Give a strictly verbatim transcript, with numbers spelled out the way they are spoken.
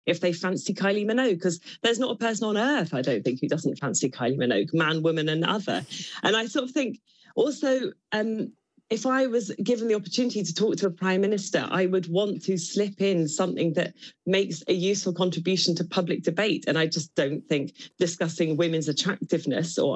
if they fancy Kylie Minogue, because there's not a person on earth, I don't think, who doesn't fancy Kylie Minogue, man, woman, and other. And I sort of think also, um, if I was given the opportunity to talk to a prime minister, I would want to slip in something that makes a useful contribution to public debate. And I just don't think discussing women's attractiveness or